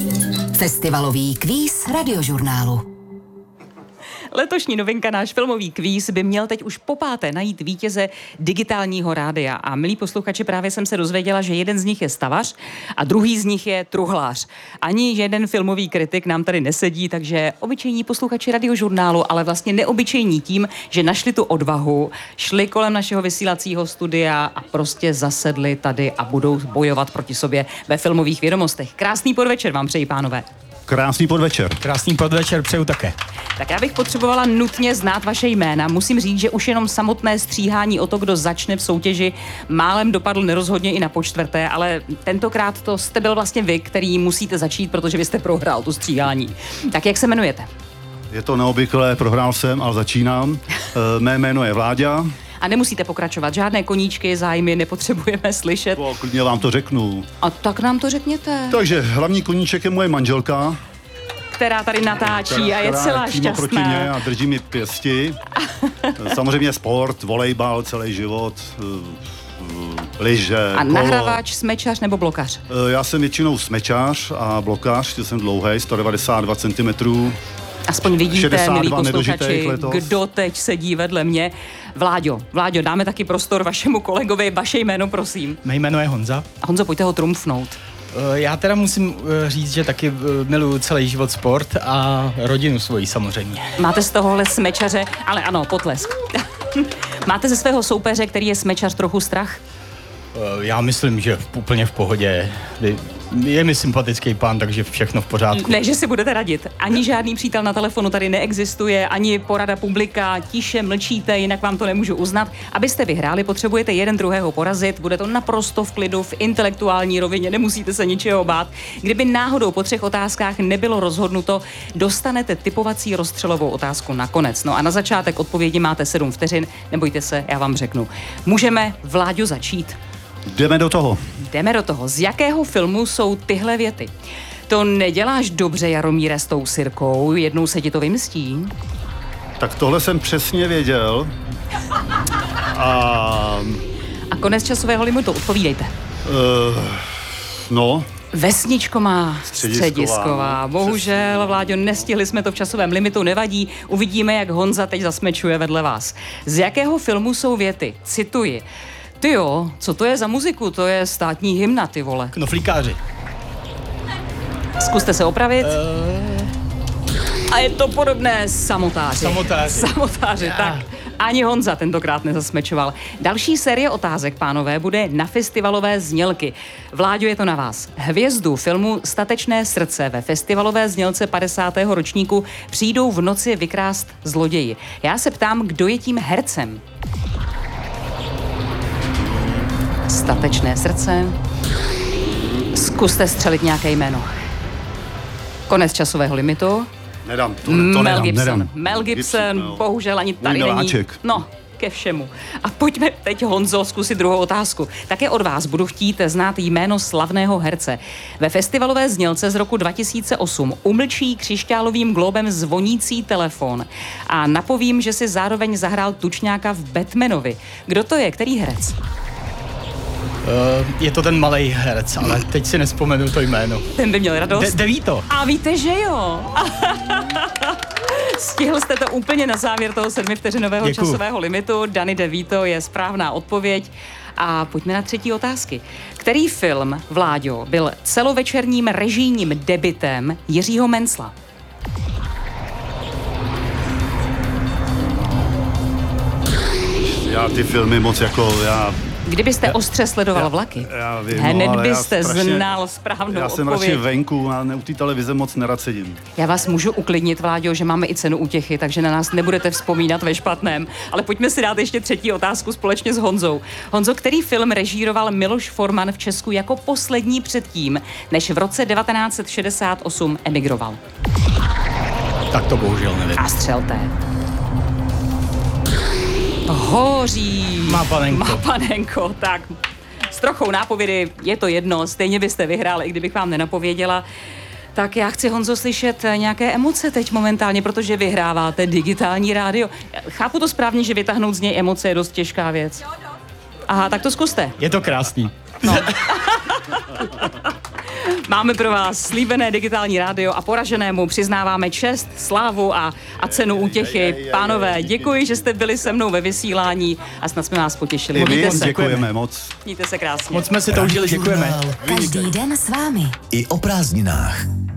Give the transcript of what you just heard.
Festivalový kvíz Radiožurnálu. Letošní novinka, náš filmový kvíz, by měl teď už popáté najít vítěze digitálního rádia. A milí posluchači, právě jsem se dozvěděla, že jeden z nich je stavař a druhý z nich je truhlář. Ani jeden filmový kritik nám tady nesedí, takže obyčejní posluchači Radiožurnálu, ale vlastně neobyčejní tím, že našli tu odvahu, šli kolem našeho vysílacího studia a prostě zasedli tady a budou bojovat proti sobě ve filmových vědomostech. Krásný podvečer vám přeji, pánové. Krásný podvečer. Krásný podvečer přeju také. Tak já bych potřebovala nutně znát vaše jména. Musím říct, že už jenom samotné stříhání o to, kdo začne v soutěži, málem dopadl nerozhodně i na počtvrté, ale tentokrát to jste byl vlastně vy, který musíte začít, protože vy jste prohrál tu stříhání. Tak jak se jmenujete? Je to neobvyklé, prohrál jsem, ale začínám. Mé jméno je Vláďa. A nemusíte pokračovat, žádné koníčky, zájmy nepotřebujeme slyšet. Klidně vám to řeknu. A tak nám to řekněte. Takže hlavní koníček je moje manželka, která tady natáčí a je celá šťastná. proti mě a drží mi pěsti. Samozřejmě sport, volejbal celý život, lyže, a nahravač, smečař nebo blokař? Já jsem většinou smečař a blokař, jsem dlouhý, 192 cm. Aspoň vidíte, milí posluchači, kdo teď sedí vedle mě. Vláďo, dáme taky prostor vašemu kolegovi, vaše jméno, prosím. Mé jméno je Honza. Honzo, pojďte ho trumfnout. Já teda musím říct, že taky miluju celý život sport a rodinu svoji samozřejmě. Máte z tohohle smečaře, ale ano, potlesk. Máte ze svého soupeře, který je smečař, trochu strach? Já myslím, že úplně v pohodě. Je mi sympatický pán, takže všechno v pořádku. Ne, že si budete radit. Ani žádný přítel na telefonu tady neexistuje, ani porada publika, tiše mlčíte, jinak vám to nemůžu uznat. Abyste vyhráli, potřebujete jeden druhého porazit, bude to naprosto v klidu, v intelektuální rovině, nemusíte se ničeho bát. Kdyby náhodou po 3 otázkách nebylo rozhodnuto, dostanete typovací rozstřelovou otázku nakonec. No a na začátek odpovědi máte 7 vteřin, nebojte se, já vám řeknu. Můžeme, Vláďo, začít? Jdeme do toho. Z jakého filmu jsou tyhle věty? To neděláš dobře, Jaromíre, s tou sirkou, jednou se ti to vymstí. Tak tohle jsem přesně věděl. A konec časového limitu, odpovídejte. Vesničko má středisková. Bohužel, Vláďo, nestihli jsme to v časovém limitu, nevadí. Uvidíme, jak Honza teď zasmečuje vedle vás. Z jakého filmu jsou věty? Cituji. Tyjo, co to je za muziku? To je státní hymna, ty vole. Knoflíkáři. Zkuste se opravit. A je to podobné Samotáři, tak. Ani Honza tentokrát nezasmečoval. Další série otázek, pánové, bude na festivalové znělky. Vláďo, je to na vás. Hvězdu filmu Statečné srdce ve festivalové znělce 50. ročníku přijdou v noci vykrást zloději. Já se ptám, kdo je tím hercem? Statečné srdce. Zkuste střelit nějaké jméno. Konec časového limitu. Nedám to. Mel Gibson, bohužel ani tady není. No, ke všemu. A pojďme teď, Honzo, zkusit druhou otázku. Také od vás budu chtít znát jméno slavného herce. Ve festivalové znělce z roku 2008 umlčí křišťálovým glóbem zvonící telefon a napovím, že si zároveň zahrál tučňáka v Batmanovi. Kdo to je? Který herec? Je to ten malej herec, ale teď si nespomenu to jméno. Ten by měl radost. DeVito. A víte, že jo. Stihl jste to úplně na závěr toho 7vteřinového časového limitu. Danny DeVito je správná odpověď. A pojďme na třetí otázky. Který film, Vláďo, byl celovečerním režijním debutem Jiřího Mencla? Já ty filmy moc Kdybyste ostře sledoval vlaky, hned byste znal správnou odpověď. Já jsem radši venku a u té televize moc nerad sedím. Já vás můžu uklidnit, Vláďo, že máme i cenu útěchy, takže na nás nebudete vzpomínat ve špatném. Ale pojďme si dát ještě třetí otázku společně s Honzou. Honzo, který film režíroval Miloš Forman v Česku jako poslední předtím, než v roce 1968 emigroval? Tak to bohužel nevím. A střelte. Hoří. Má panenko, tak s trochou nápovědy je to jedno, stejně byste vyhráli, i kdybych vám nenapověděla. Tak já chci, Honzo, slyšet nějaké emoce teď momentálně, protože vyhráváte digitální rádio. Chápu to správně, že vytáhnout z něj emoce je dost těžká věc. Aha, tak to zkuste. Je to krásný. No. Máme pro vás slíbené digitální rádio a poraženému přiznáváme čest, slávu a cenu útěchy. Pánové, děkuji, že jste byli se mnou ve vysílání a snad jsme vás potěšili. I my Mějte se. děkujeme moc. Mějte se krásně. Moc jsme si to užili, děkujeme. Každý den s vámi. I o prázdninách.